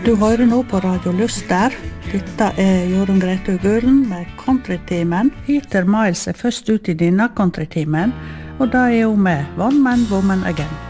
Du hører nå på Radio Lyster. Dette Jorunn Grete Gulen med Countrytimen. Peter Miles først ut I denne countrytimen, og da hun med One Man, Woman Again.